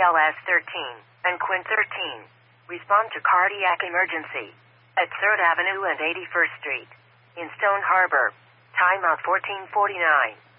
BLS 13 and Quint 13. Respond to cardiac emergency at 3rd Avenue and 81st Street in Stone Harbor. Timeout 1449.